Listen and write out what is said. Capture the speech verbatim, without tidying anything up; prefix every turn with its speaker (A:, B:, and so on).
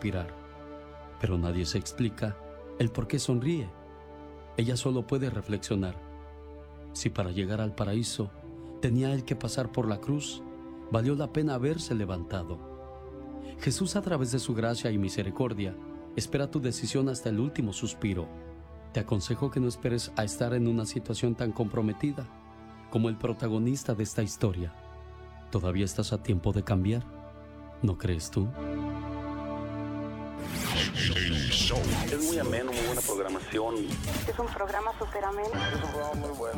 A: respirar. Pero nadie se explica el por qué sonríe. Ella solo puede reflexionar. Si para llegar al paraíso tenía él que pasar por la cruz, valió la pena haberse levantado. Jesús, a través de su gracia y misericordia, espera tu decisión hasta el último suspiro. Te aconsejo que no esperes a estar en una situación tan comprometida como el protagonista de esta historia. Todavía estás a tiempo de cambiar, ¿no crees tú?
B: Es muy ameno, muy buena programación.
C: Es un programa súper ameno.
B: Es un programa muy bueno.